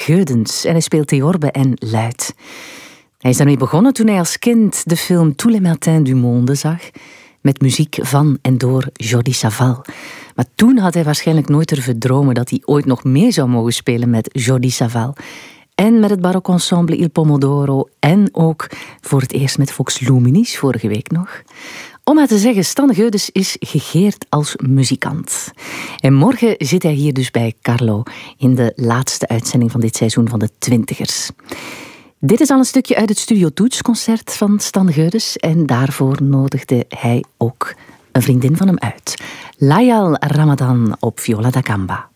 Geudens en hij speelt theorbe en luid. Hij is daarmee begonnen toen hij als kind de film Tous les matins du monde zag, met muziek van en door Jordi Savall. Maar toen had hij waarschijnlijk nooit durven dromen dat hij ooit nog mee zou mogen spelen met Jordi Savall. En met het barokensemble Il Pomodoro en ook voor het eerst met Vox Luminis, vorige week nog. Om maar te zeggen, Stan Geudens is gegeerd als muzikant. En morgen zit hij hier dus bij Carlo in de laatste uitzending van dit seizoen van de Twintigers. Dit is al een stukje uit het Studio Toetsconcert van Stan Geudens en daarvoor nodigde hij ook een vriendin van hem uit. Layal Ramadan op viola da gamba.